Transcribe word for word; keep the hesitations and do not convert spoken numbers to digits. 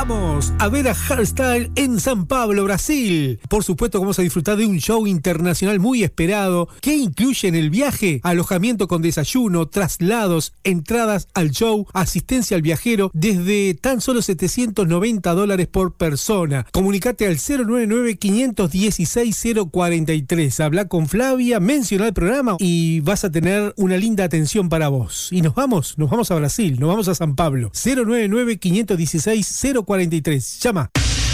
Vamos a ver a Hardstyle en San Pablo, Brasil. Por supuesto que vamos a disfrutar de un show internacional muy esperado que incluye en el viaje alojamiento con desayuno, traslados, entradas al show, asistencia al viajero desde tan solo setecientos noventa dólares por persona. Comunicate al cero nueve nueve, cinco uno seis, cero cuatro tres. Habla con Flavia, menciona el programa y vas a tener una linda atención para vos. Y nos vamos, nos vamos a Brasil, nos vamos a San Pablo. cero nueve nueve, cinco uno seis, cero cuatro tres. Llama.